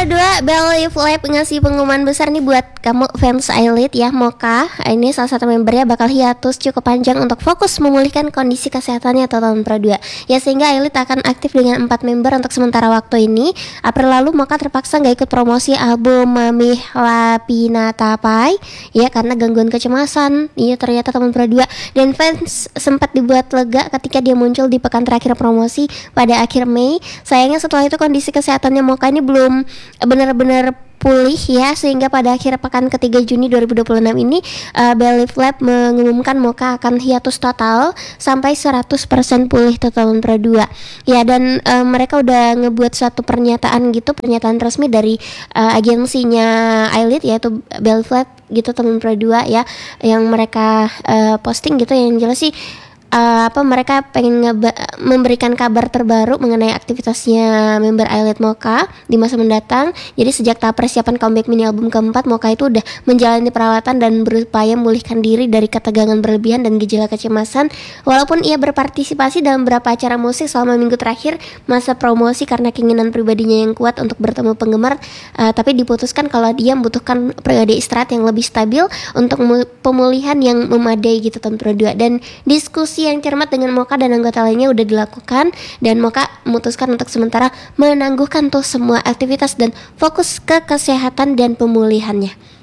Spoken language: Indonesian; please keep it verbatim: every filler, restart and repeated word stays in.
dua, Believe Lab ngasih pengumuman besar nih buat kamu fans Ailit ya. Mocha ini salah satu membernya bakal hiatus cukup panjang untuk fokus memulihkan kondisi kesehatannya atau tahun Pro dua. Ya sehingga Ailit akan aktif dengan empat member untuk sementara waktu ini. April lalu Mocha terpaksa gak ikut promosi album Mami Lapinatapai ya karena gangguan kecemasan. Iya ternyata tahun Pro dua. Dan fans sempat dibuat lega ketika dia muncul di pekan terakhir promosi pada akhir Mei. Sayangnya setelah itu kondisi kesehatannya Mocha ini belum benar-benar pulih ya, sehingga pada akhir pekan ketiga Juni dua ribu dua puluh enam ini uh, Believe Lab mengumumkan Mocha akan hiatus total sampai seratus persen pulih tahun Pro dua. Ya dan uh, mereka udah ngebuat suatu pernyataan gitu, pernyataan resmi dari uh, agensinya Ailit yaitu Believe Lab gitu tahun Pro dua ya, yang mereka uh, posting gitu. Yang jelas sih Uh, apa mereka pengen ngeba- memberikan kabar terbaru mengenai aktivitasnya member Ailit Mocha di masa mendatang. Jadi sejak tahap persiapan comeback mini album keempat, Mocha itu udah menjalani perawatan dan berupaya memulihkan diri dari ketegangan berlebihan dan gejala kecemasan. Walaupun ia berpartisipasi dalam beberapa acara musik selama minggu terakhir masa promosi karena keinginan pribadinya yang kuat untuk bertemu penggemar, uh, tapi diputuskan kalau dia membutuhkan periode istirahat yang lebih stabil untuk mu- pemulihan yang memadai gitu tahun Pro dua. Dan diskusi yang cermat dengan Mocha dan anggota lainnya udah dilakukan, dan Mocha memutuskan untuk sementara menangguhkan tuh semua aktivitas dan fokus ke kesehatan dan pemulihannya.